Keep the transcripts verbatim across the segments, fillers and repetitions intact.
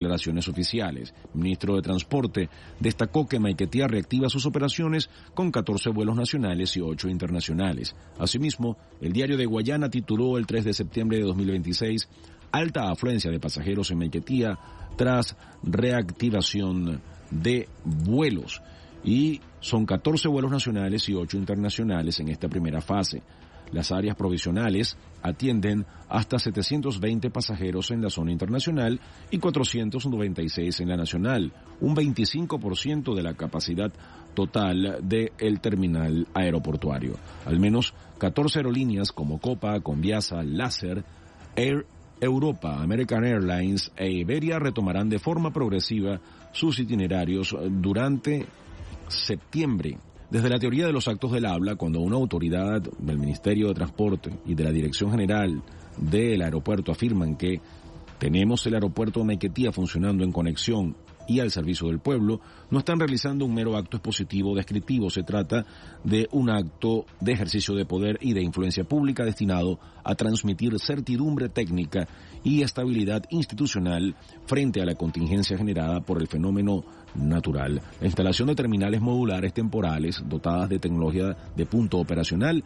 declaraciones oficiales. El ministro de Transporte destacó que Maiquetía reactiva sus operaciones con catorce vuelos nacionales y ocho internacionales. Asimismo, el diario de Guayana tituló el tres de septiembre de dos mil veintiséis alta afluencia de pasajeros en Maiquetía tras reactivación de vuelos. Y son catorce vuelos nacionales y ocho internacionales en esta primera fase. Las áreas provisionales atienden hasta setecientos veinte pasajeros en la zona internacional y cuatrocientos noventa y seis en la nacional, un veinticinco por ciento de la capacidad total del terminal aeroportuario. Al menos catorce aerolíneas como Copa, Conviasa, Láser, Air Europa, American Airlines e Iberia retomarán de forma progresiva sus itinerarios durante septiembre. Desde la teoría de los actos del habla, cuando una autoridad del Ministerio de Transporte y de la Dirección General del aeropuerto afirman que tenemos el aeropuerto de Maiquetía funcionando en conexión y al servicio del pueblo, no están realizando un mero acto expositivo descriptivo. Se trata de un acto de ejercicio de poder y de influencia pública destinado a transmitir certidumbre técnica y estabilidad institucional frente a la contingencia generada por el fenómeno natural. La instalación de terminales modulares temporales dotadas de tecnología de punto operacional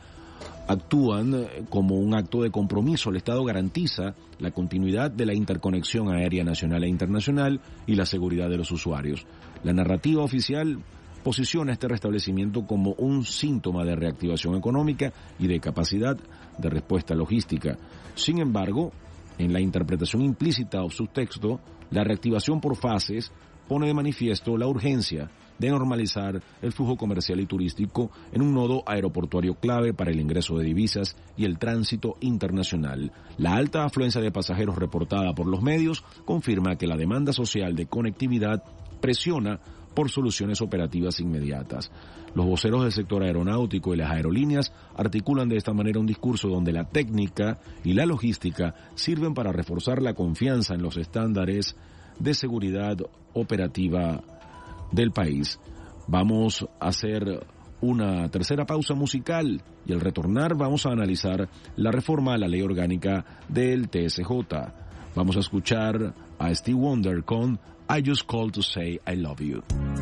actúan como un acto de compromiso. El Estado garantiza la continuidad de la interconexión aérea nacional e internacional y la seguridad de los usuarios. La narrativa oficial posiciona este restablecimiento como un síntoma de reactivación económica y de capacidad de respuesta logística. Sin embargo, en la interpretación implícita o subtexto, la reactivación por fases pone de manifiesto la urgencia de normalizar el flujo comercial y turístico en un nodo aeroportuario clave para el ingreso de divisas y el tránsito internacional. La alta afluencia de pasajeros reportada por los medios confirma que la demanda social de conectividad presiona por soluciones operativas inmediatas. Los voceros del sector aeronáutico y las aerolíneas articulan de esta manera un discurso donde la técnica y la logística sirven para reforzar la confianza en los estándares de seguridad operativa del país. Vamos a hacer una tercera pausa musical y al retornar vamos a analizar la reforma a la ley orgánica del T S J. Vamos a escuchar a Stevie Wonder con I Just Called to Say I Love You.